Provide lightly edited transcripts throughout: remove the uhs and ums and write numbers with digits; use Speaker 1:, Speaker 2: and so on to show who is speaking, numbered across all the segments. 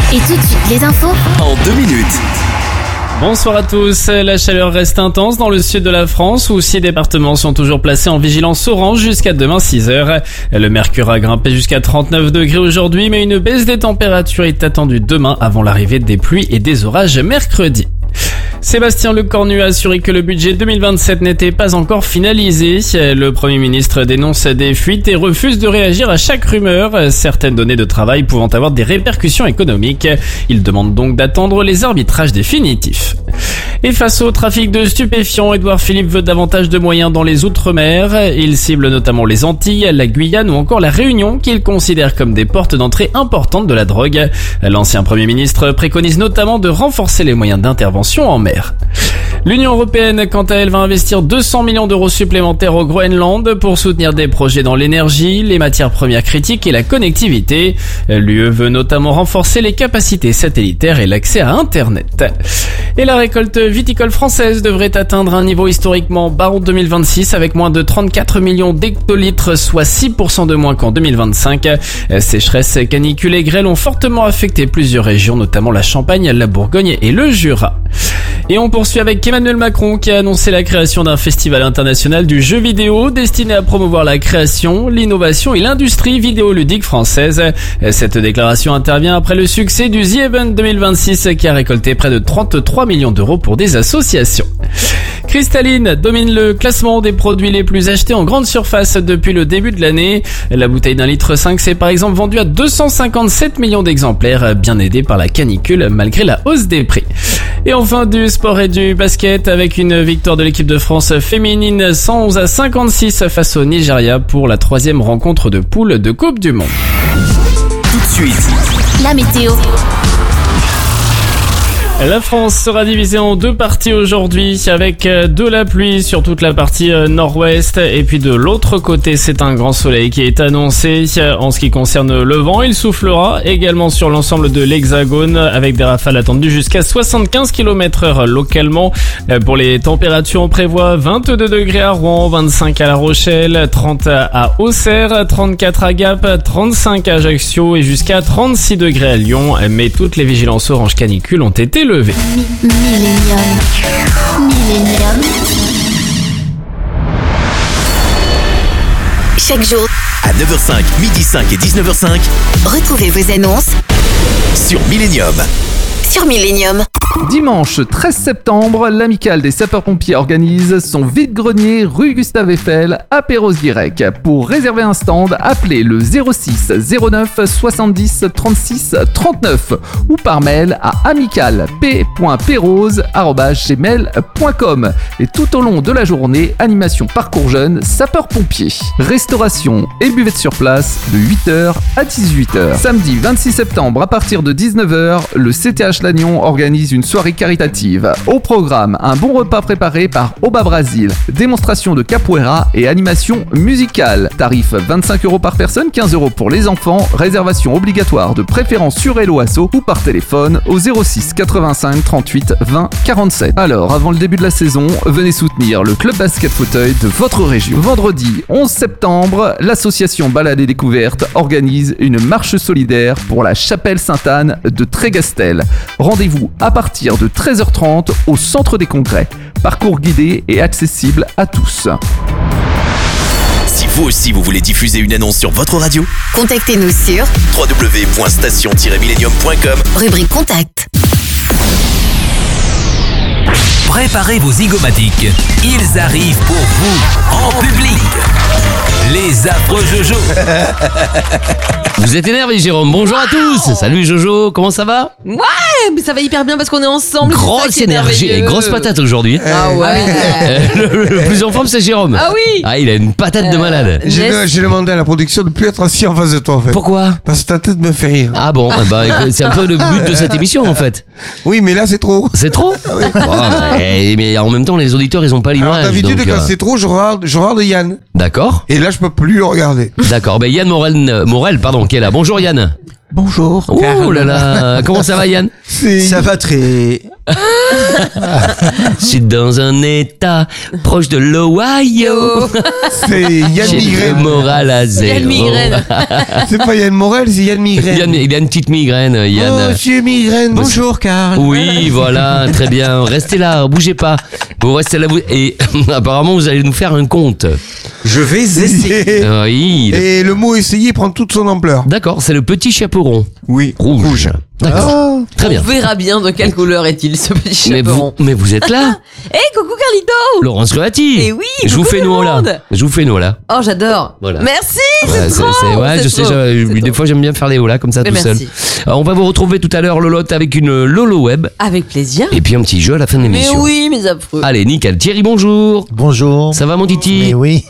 Speaker 1: Et tout de suite, les infos
Speaker 2: en 2 minutes.
Speaker 3: Bonsoir à tous. La chaleur reste intense dans le sud de la France où 6 départements sont toujours placés en vigilance orange jusqu'à demain 6h. Le mercure a grimpé jusqu'à 39 degrés aujourd'hui, mais une baisse des températures est attendue demain avant l'arrivée des pluies et des orages mercredi. Sébastien Lecornu a assuré que le budget 2027 n'était pas encore finalisé. Le Premier ministre dénonce des fuites et refuse de réagir à chaque rumeur, certaines données de travail pouvant avoir des répercussions économiques. Il demande donc d'attendre les arbitrages définitifs. Et face au trafic de stupéfiants, Édouard Philippe veut davantage de moyens dans les Outre-mer. Il cible notamment les Antilles, la Guyane ou encore la Réunion, qu'il considère comme des portes d'entrée importantes de la drogue. L'ancien Premier ministre préconise notamment de renforcer les moyens d'intervention en mer. L'Union européenne, quant à elle, va investir 200 millions d'euros supplémentaires au Groenland pour soutenir des projets dans l'énergie, les matières premières critiques et la connectivité. L'UE veut notamment renforcer les capacités satellitaires et l'accès à Internet. Et la récolte viticole française devrait atteindre un niveau historiquement bas en 2026 avec moins de 34 millions d'hectolitres, soit 6% de moins qu'en 2025. Sécheresse, canicules et grêle ont fortement affecté plusieurs régions, notamment la Champagne, la Bourgogne et le Jura. Et on poursuit avec Emmanuel Macron qui a annoncé la création d'un festival international du jeu vidéo destiné à promouvoir la création, l'innovation et l'industrie vidéoludique française. Cette déclaration intervient après le succès du The Event 2026 qui a récolté près de 33 millions d'euros pour des associations. Cristalline domine le classement des produits les plus achetés en grande surface depuis le début de l'année. La bouteille d'1,5 litre s'est par exemple vendue à 257 millions d'exemplaires, bien aidée par la canicule malgré la hausse des prix. Et enfin du sport et du basket avec une victoire de l'équipe de France féminine 111-56 face au Nigeria pour la 3e rencontre de poule de Coupe du Monde.
Speaker 2: Tout de suite,
Speaker 1: la météo.
Speaker 3: La France sera divisée en 2 parties aujourd'hui avec de la pluie sur toute la partie nord-ouest et puis de l'autre côté c'est un grand soleil qui est annoncé. En ce qui concerne le vent, il soufflera également sur l'ensemble de l'hexagone avec des rafales attendues jusqu'à 75 km/h localement. Pour les températures, on prévoit 22 degrés à Rouen, 25 à La Rochelle, 30 à Auxerre, 34 à Gap, 35 à Ajaccio et jusqu'à 36 degrés à Lyon. Mais toutes les vigilances orange canicule ont été levées.
Speaker 1: Millennium. Chaque jour,
Speaker 2: à 9h05, 12h05 et 19h05,
Speaker 1: retrouvez vos annonces
Speaker 2: sur Millennium.
Speaker 4: Dimanche 13 septembre, l'amicale des sapeurs-pompiers organise son vide-grenier rue Gustave Eiffel à Perros-Guirec. Pour réserver un stand, appelez le 06 09 70 36 39 ou par mail à amicalep.perros@gmail.com. Et tout au long de la journée, animation parcours jeunes sapeurs-pompiers. Restauration et buvette sur place de 8h à 18h. Samedi 26 septembre à partir de 19h, le CTH Lannion organise une soirée caritative. Au programme, un bon repas préparé par Oba Brasil, démonstration de capoeira et animation musicale. Tarif 25 € par personne, 15 € pour les enfants. Réservation obligatoire de préférence sur Hello Asso ou par téléphone au 06 85 38 20 47. Alors, avant le début de la saison, venez soutenir le club basket fauteuil de votre région. Vendredi 11 septembre, l'association Balade et Découverte organise une marche solidaire pour la chapelle Sainte-Anne de Trégastel. Rendez-vous à partir de 13h30 au centre des congrès. Parcours guidé et accessible à tous.
Speaker 2: Si vous aussi vous voulez diffuser une annonce sur votre radio,
Speaker 1: contactez-nous sur
Speaker 2: www.station-millennium.com,
Speaker 1: rubrique contact.
Speaker 5: Préparez vos zygomatiques. Ils arrivent pour vous, en public. Les affreux Jojo.
Speaker 6: Vous êtes énervé, Jérôme. Bonjour à tous. Salut Jojo, comment ça va?
Speaker 7: Ouais, mais ça va hyper bien parce qu'on est ensemble.
Speaker 6: Grosse énergie et grosse patate aujourd'hui.
Speaker 7: Ah ouais.
Speaker 6: Le plus en forme, c'est Jérôme.
Speaker 7: Ah oui.
Speaker 6: Ah, il a une patate de malade.
Speaker 8: J'ai demandé à la production de ne plus être assis en face de toi en fait.
Speaker 6: Pourquoi?
Speaker 8: Parce que ta tête me fait rire.
Speaker 6: Ah bon, bah c'est un peu le but de cette émission en fait.
Speaker 8: Oui, mais là c'est trop.
Speaker 6: C'est trop?
Speaker 8: Oui.
Speaker 6: Mais en même temps, les auditeurs, ils ont pas l'image.
Speaker 8: Alors d'habitude,
Speaker 6: donc,
Speaker 8: quand c'est trop, je regarde Yann.
Speaker 6: D'accord.
Speaker 8: Et là, je peux plus le regarder.
Speaker 6: D'accord. Ben Yann Morel, pardon, qui est là. Bonjour Yann.
Speaker 9: Bonjour.
Speaker 6: Oh là là. Comment ça va Yann?
Speaker 9: Ça va très...
Speaker 6: Je suis dans un état proche de l'Ohio.
Speaker 8: C'est Yann
Speaker 6: J'ai le
Speaker 8: Migraine.
Speaker 6: moral à zéro.
Speaker 7: Yann Migraine.
Speaker 8: C'est pas Yann Morel, c'est Yann Migraine.
Speaker 6: Il a une petite migraine, Yann.
Speaker 8: Oh, j'ai migraine.
Speaker 9: Bonjour Karl.
Speaker 6: Oui, voilà, très bien. Restez là, bougez pas. Vous restez là. Et apparemment, vous allez nous faire un conte.
Speaker 9: Je vais essayer.
Speaker 6: Oui.
Speaker 8: Et le mot essayer prend toute son ampleur.
Speaker 6: D'accord, c'est le petit chaperon.
Speaker 8: Oui.
Speaker 6: Rouge. D'accord. Très bien.
Speaker 7: On verra bien de quelle couleur est-il ce petit chaperon.
Speaker 6: Mais vous êtes là,
Speaker 7: Eh, coucou Carlito.
Speaker 6: Laurence Croati.
Speaker 7: Eh oui,
Speaker 6: Je vous
Speaker 7: coucou
Speaker 6: fais
Speaker 7: tout le
Speaker 6: nous là.
Speaker 7: monde.
Speaker 6: Je vous fais nous là.
Speaker 7: Oh, j'adore.
Speaker 6: Voilà.
Speaker 7: Merci,
Speaker 6: Ouais,
Speaker 7: c'est trop.
Speaker 6: ouais,
Speaker 7: c'est
Speaker 6: je sais,
Speaker 7: trop, c'est
Speaker 6: des
Speaker 7: trop.
Speaker 6: fois j'aime bien faire les là comme ça
Speaker 7: Mais
Speaker 6: tout seul.
Speaker 7: merci.
Speaker 6: On va vous retrouver tout à l'heure, Lolotte, avec une Lolo Web
Speaker 7: Avec plaisir.
Speaker 6: et puis un petit jeu à la fin de
Speaker 7: Mais
Speaker 6: l'émission.
Speaker 7: oui, mes affreux.
Speaker 6: Allez, nickel. Thierry, bonjour.
Speaker 9: Bonjour.
Speaker 6: Ça va mon titi?
Speaker 9: Mais oui.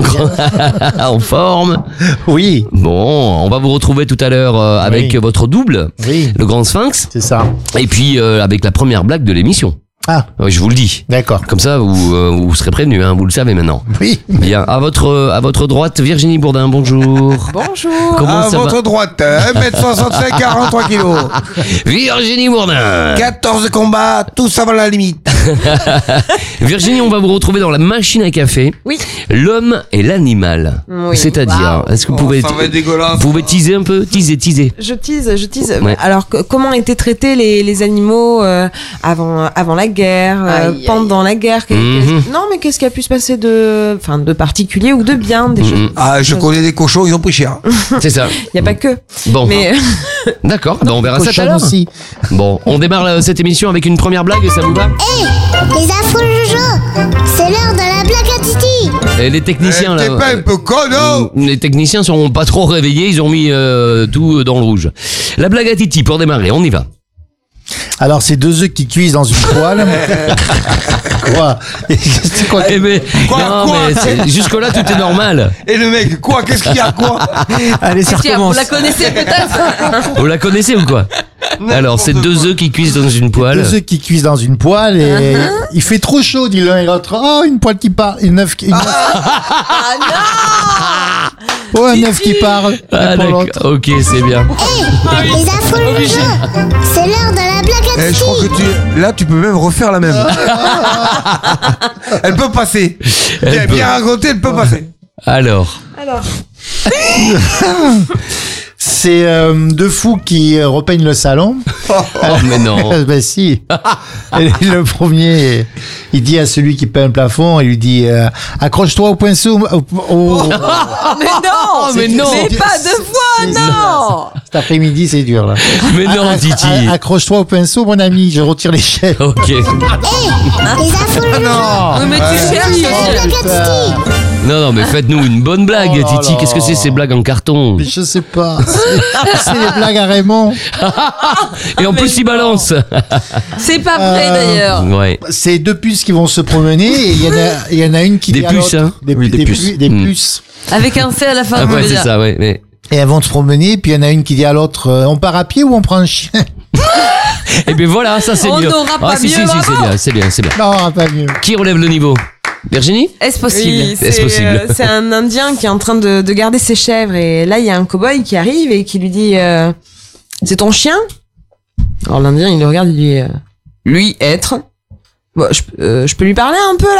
Speaker 6: En forme.
Speaker 9: Oui.
Speaker 6: Bon, on va vous retrouver tout à l'heure avec
Speaker 9: Oui.
Speaker 6: votre double,
Speaker 9: Oui.
Speaker 6: le Grand Sphinx,
Speaker 9: C'est ça.
Speaker 6: et puis avec la première blague de l'émission.
Speaker 9: Ah,
Speaker 6: Oui, je vous le dis.
Speaker 9: d'accord.
Speaker 6: Comme ça, vous serez prévenus, hein, vous le savez maintenant.
Speaker 9: Oui.
Speaker 6: Bien, à votre droite, Virginie Bourdin, bonjour.
Speaker 7: Bonjour.
Speaker 6: Comment
Speaker 8: À
Speaker 6: ça
Speaker 8: votre droite, 1m65, 43 kilos.
Speaker 6: va Virginie Bourdin.
Speaker 8: 14 combats, tout ça va la limite.
Speaker 6: Virginie, on va vous retrouver dans la machine à café.
Speaker 7: Oui.
Speaker 6: L'homme et l'animal.
Speaker 7: Oui.
Speaker 6: C'est-à-dire, est-ce que vous pouvez,
Speaker 8: ça va être dégueulasse.
Speaker 6: vous pouvez teaser un peu? Teaser.
Speaker 10: Je tease.
Speaker 6: Ouais.
Speaker 10: Alors, comment étaient traités les animaux avant la guerre,
Speaker 7: Aïe,
Speaker 10: pendant la guerre Non, mais qu'est-ce qui a pu se passer de particulier ou de bien des choses.
Speaker 8: Ah, je connais des cochons, ils ont pris cher.
Speaker 6: C'est ça.
Speaker 10: Il n'y a pas que.
Speaker 6: Bon,
Speaker 10: Mais
Speaker 6: d'accord, ben, on verra ça tout à
Speaker 9: Cochon
Speaker 6: l'heure.
Speaker 9: aussi.
Speaker 6: Bon, on démarre cette émission avec une première blague, ça vous va?
Speaker 11: Les affreux Jojo, c'est l'heure de la blague à Titi.
Speaker 6: Et les techniciens
Speaker 8: T'es
Speaker 6: là.
Speaker 8: pas un peu con, non?
Speaker 6: Les techniciens sont pas trop réveillés, ils ont mis tout dans le rouge. La blague à Titi pour démarrer, on y va.
Speaker 9: Alors, c'est 2 œufs qui cuisent dans une poêle. Quoi? C'est quoi?
Speaker 6: Eh ben,
Speaker 8: Quoi,
Speaker 6: non,
Speaker 8: quoi
Speaker 6: mais jusque-là tout est normal.
Speaker 8: Et le mec, quoi? Qu'est-ce qu'il y a, quoi?
Speaker 9: Allez, ça
Speaker 7: Tiens, vous
Speaker 9: recommence.
Speaker 7: la connaissez peut-être.
Speaker 6: Vous la connaissez ou quoi? Alors, c'est 2 œufs qui cuisent dans une poêle.
Speaker 9: 2 œufs qui cuisent dans une poêle et il fait trop chaud, dit l'un et l'autre. Oh, une poêle qui parle. Une œuf qui...
Speaker 7: Ah non.
Speaker 9: Oh, un œuf qui parle.
Speaker 6: Ah
Speaker 9: Pour
Speaker 6: d'accord,
Speaker 9: l'autre.
Speaker 6: ok, c'est bien.
Speaker 11: Les affreux Jojo, c'est l'heure de la blague à
Speaker 8: Eh, je crois
Speaker 11: Titi.
Speaker 8: que là, tu peux même refaire la même. Elle peut passer.
Speaker 6: Elle peut.
Speaker 8: Bien raconté, elle peut passer.
Speaker 6: Alors,
Speaker 9: C'est 2 fous qui repeignent le salon.
Speaker 6: oh mais non.
Speaker 9: Ben si. Et le premier, il dit à celui qui peint le plafond, il lui dit accroche-toi au pinceau.
Speaker 7: Mais non.
Speaker 6: mais non.
Speaker 7: Mais pas 2 fois, non.
Speaker 9: Cet après-midi, c'est dur là.
Speaker 6: Mais non, Titi.
Speaker 9: Accroche-toi au pinceau, mon ami. Je retire l'échelle.
Speaker 6: Ok.
Speaker 11: Les affreux Jojo,
Speaker 8: Non.
Speaker 7: Oui, mais tu
Speaker 11: c'est
Speaker 7: cherches
Speaker 11: l'heure de la blague à Titi.
Speaker 6: Non, mais faites-nous une bonne blague,
Speaker 9: Oh là
Speaker 6: Titi.
Speaker 9: là.
Speaker 6: Qu'est-ce que c'est ces blagues en carton?
Speaker 9: Mais je sais pas. C'est les blagues à Raymond.
Speaker 6: Et en plus, il balance.
Speaker 7: C'est pas vrai d'ailleurs.
Speaker 6: Ouais.
Speaker 9: C'est 2 puces qui vont se promener et il y en a une qui
Speaker 6: Des
Speaker 9: dit à
Speaker 6: puces,
Speaker 9: l'autre-
Speaker 6: hein.
Speaker 9: Des,
Speaker 6: Oui, des
Speaker 9: des
Speaker 6: puces.
Speaker 9: pu- des
Speaker 6: Mm.
Speaker 9: puces.
Speaker 7: Avec un C à la fin.
Speaker 6: Ah
Speaker 7: vous
Speaker 6: ouais,
Speaker 7: voulez
Speaker 6: c'est
Speaker 7: dire.
Speaker 6: ça, ouais. Mais...
Speaker 9: Et elles vont se promener, puis il y en a une qui dit à l'autre on part à pied ou on prend un chien?
Speaker 6: Et bien voilà, ça c'est
Speaker 7: On
Speaker 6: mieux.
Speaker 7: n'aura pas
Speaker 6: si,
Speaker 7: mieux,
Speaker 6: si, si,
Speaker 7: bravo.
Speaker 6: c'est bien.
Speaker 9: Non, pas mieux.
Speaker 6: Qui relève le niveau? Virginie?
Speaker 7: Est-ce possible?
Speaker 10: Oui,
Speaker 6: Est-ce possible
Speaker 10: c'est un Indien qui est en train de garder ses chèvres et là il y a un cow-boy qui arrive et qui lui dit c'est ton chien? Alors l'Indien il le regarde, il dit lui être. Bon, je peux lui parler un peu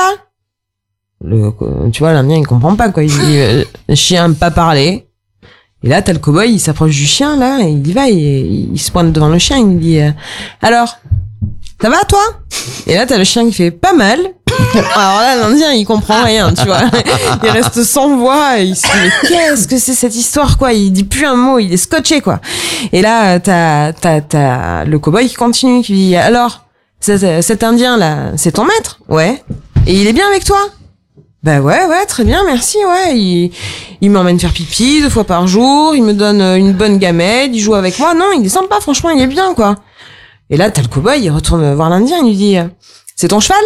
Speaker 10: là? Tu vois l'Indien il comprend pas quoi. Il dit chien pas parler. Et là t'as le cow-boy il s'approche du chien là et il y va il se pointe devant le chien il lui dit alors ça va toi? Et là t'as le chien qui fait pas mal. Alors là, l'Indien, il comprend rien, tu vois. Il reste sans voix, et il se dit, mais qu'est-ce que c'est cette histoire, quoi? Il dit plus un mot, il est scotché, quoi. Et là, t'as le cow-boy qui continue, qui dit, alors, cet Indien, là, c'est ton maître? Ouais. Et il est bien avec toi? Bah ouais, très bien, merci, ouais. Il m'emmène faire pipi 2 fois par jour, il me donne une bonne gamelle, il joue avec moi. Non, il est sympa, franchement, il est bien, quoi. Et là, t'as le cow-boy, il retourne voir l'Indien, il lui dit, c'est ton cheval?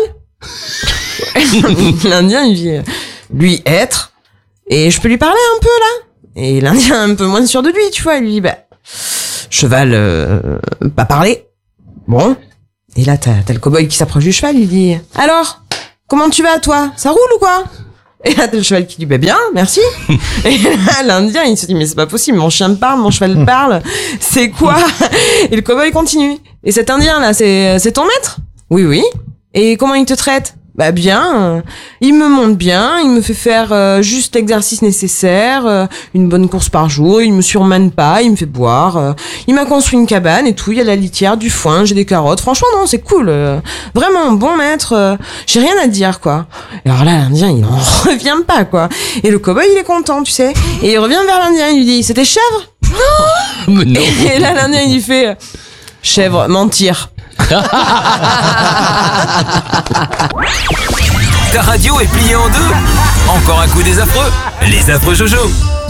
Speaker 10: L'Indien, il dit, lui être, et je peux lui parler un peu, là? Et l'Indien, un peu moins sûr de lui, tu vois, il lui dit, bah, cheval, pas parler. Bon. Et là, t'as le cow-boy qui s'approche du cheval, il lui dit, alors, comment tu vas, toi? Ça roule ou quoi? Et là, t'as le cheval qui dit, bah bien, merci. Et là, l'Indien, il se dit, mais c'est pas possible, mon chien parle, mon cheval parle, c'est quoi? Et le cow-boy continue. Et cet Indien, là, c'est ton maître? Oui. Et comment il te traite? Bah bien, il me monte bien, il me fait faire juste l'exercice nécessaire, une bonne course par jour, il me surmanne pas, il me fait boire, il m'a construit une cabane et tout, il y a la litière, du foin, j'ai des carottes, franchement non, c'est cool, vraiment bon maître, j'ai rien à dire quoi. Et alors là, l'Indien, il en revient pas quoi. Et le cow-boy, il est content, tu sais, et il revient vers l'Indien, il lui dit, c'était chèvre?
Speaker 6: Mais non.
Speaker 10: Et là, l'Indien, il lui fait, chèvre, mentir.
Speaker 5: Ta radio est pliée en deux. Encore un coup des affreux. Les affreux Jojo.